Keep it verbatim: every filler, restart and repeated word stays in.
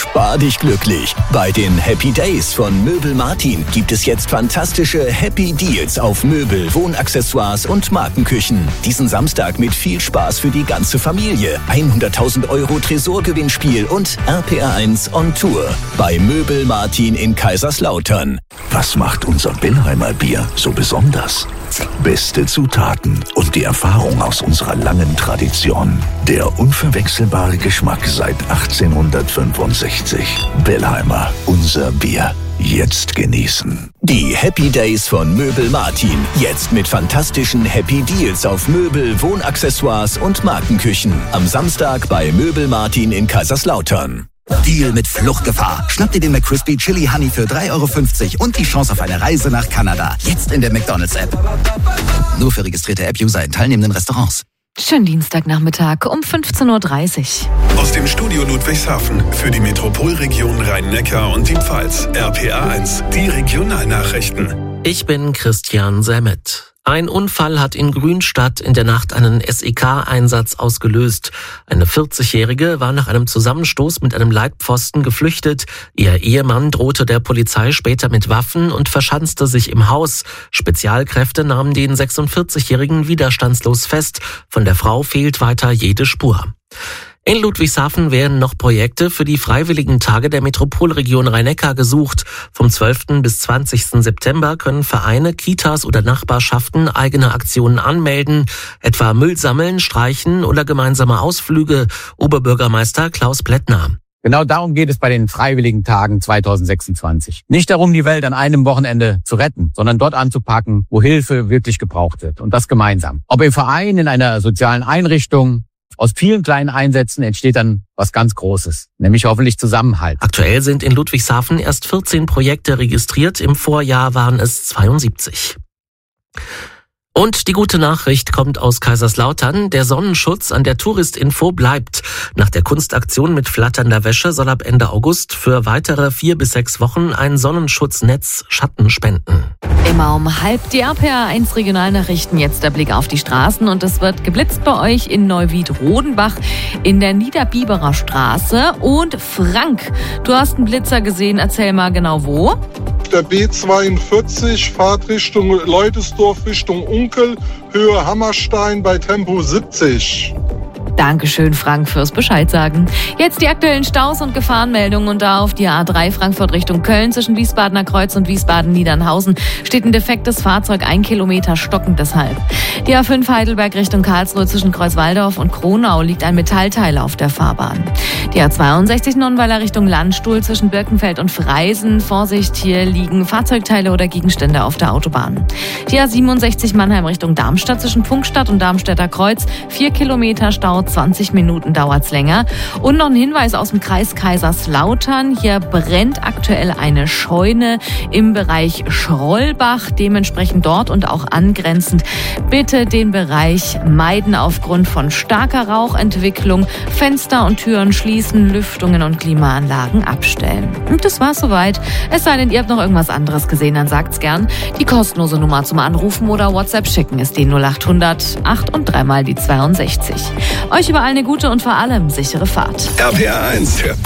Spar dich glücklich. Bei den Happy Days von Möbel Martin gibt es jetzt fantastische Happy Deals auf Möbel, Wohnaccessoires und Markenküchen. Diesen Samstag mit viel Spaß für die ganze Familie. hunderttausend Euro Tresorgewinnspiel und R P R eins on Tour. Bei Möbel Martin in Kaiserslautern. Was macht unser Billheimer Bier so besonders? Beste Zutaten und die Erfahrung aus unserer langen Tradition. Der unverwechselbare Geschmack seit achtzehnhundertfünfundsechzig. Billheimer, unser Bier. Jetzt genießen. Die Happy Days von Möbel Martin. Jetzt mit fantastischen Happy Deals auf Möbel, Wohnaccessoires und Markenküchen. Am Samstag bei Möbel Martin in Kaiserslautern. Deal mit Fluchtgefahr. Schnapp dir den McCrispy Chili Honey für drei Euro fünfzig und die Chance auf eine Reise nach Kanada. Jetzt in der McDonald's-App. Nur für registrierte App-User in teilnehmenden Restaurants. Schönen Dienstagnachmittag um fünfzehn Uhr dreißig. Aus dem Studio Ludwigshafen für die Metropolregion Rhein-Neckar und die Pfalz. R P R eins, die Regionalnachrichten. Ich bin Christian Semmet. Ein Unfall hat in Grünstadt in der Nacht einen S E K-Einsatz ausgelöst. Eine vierzigjährige war nach einem Zusammenstoß mit einem Leitpfosten geflüchtet. Ihr Ehemann drohte der Polizei später mit Waffen und verschanzte sich im Haus. Spezialkräfte nahmen den sechsundvierzigjährigen widerstandslos fest. Von der Frau fehlt weiter jede Spur. In Ludwigshafen werden noch Projekte für die Freiwilligen Tage der Metropolregion Rhein-Neckar gesucht. Vom zwölften bis zwanzigsten September können Vereine, Kitas oder Nachbarschaften eigene Aktionen anmelden, etwa Müll sammeln, streichen oder gemeinsame Ausflüge. Oberbürgermeister Klaus Plättner. Genau darum geht es bei den Freiwilligen Tagen zweitausendsechsundzwanzig. Nicht darum, die Welt an einem Wochenende zu retten, sondern dort anzupacken, wo Hilfe wirklich gebraucht wird. Und das gemeinsam. Ob im Verein, in einer sozialen Einrichtung. Aus vielen kleinen Einsätzen entsteht dann was ganz Großes, nämlich hoffentlich Zusammenhalt. Aktuell sind in Ludwigshafen erst vierzehn Projekte registriert, im Vorjahr waren es zweiundsiebzig. Und die gute Nachricht kommt aus Kaiserslautern. Der Sonnenschutz an der Touristinfo bleibt. Nach der Kunstaktion mit flatternder Wäsche soll ab Ende August für weitere vier bis sechs Wochen ein Sonnenschutznetz Schatten spenden. Immer um halb die R P R eins Regionalnachrichten. Jetzt der Blick auf die Straßen und es wird geblitzt bei euch in Neuwied-Rodenbach in der Niederbiberer Straße. Und Frank, du hast einen Blitzer gesehen. Erzähl mal genau wo. Der B zweiundvierzig, Fahrtrichtung Leutesdorf Richtung Unkel, Höhe Hammerstein bei Tempo siebzig. Dankeschön, Frank, fürs Bescheid sagen. Jetzt die aktuellen Staus und Gefahrenmeldungen und da auf die A drei Frankfurt Richtung Köln zwischen Wiesbadener Kreuz und Wiesbaden-Niedernhausen steht ein defektes Fahrzeug, ein Kilometer stockend deshalb. Die A fünf Heidelberg Richtung Karlsruhe zwischen Kreuzwaldorf und Kronau liegt ein Metallteil auf der Fahrbahn. Die A zweiundsechzig Nonnweiler Richtung Landstuhl zwischen Birkenfeld und Freisen. Vorsicht, hier liegen Fahrzeugteile oder Gegenstände auf der Autobahn. Die A siebenundsechzig Mannheim Richtung Darmstadt zwischen Funkstadt und Darmstädter Kreuz. Vier Kilometer Stau, zwanzig Minuten dauert's länger. Und noch ein Hinweis aus dem Kreis Kaiserslautern. Hier brennt aktuell eine Scheune im Bereich Schrollbach. Dementsprechend dort und auch angrenzend bitte den Bereich meiden aufgrund von starker Rauchentwicklung. Fenster und Türen schließen, Lüftungen und Klimaanlagen abstellen. Und das war's soweit. Es sei denn, ihr habt noch irgendwas anderes gesehen, dann sagt's gern. Die kostenlose Nummer zum Anrufen oder WhatsApp schicken ist die null acht hundert acht und dreimal die zweiundsechzig. Euch überall eine gute und vor allem sichere Fahrt. R P R eins, hört